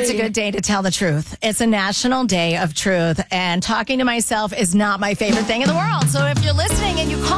it's a good day to tell the truth. It's a National Day of Truth, and talking to myself is not my favorite thing in the world. So if you're listening and you call